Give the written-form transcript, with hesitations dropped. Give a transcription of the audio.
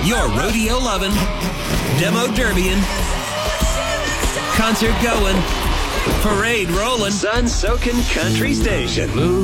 Your rodeo loving, demo derbying, concert going, parade rolling, sun soaking country station.